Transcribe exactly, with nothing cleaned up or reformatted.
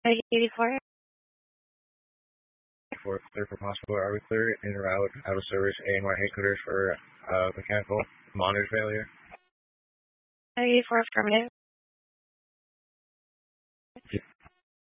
eighty-four. For clear for possible, are we clear en route out of service A N Y headquarters for uh, mechanical monitor failure? eighty-four affirmative.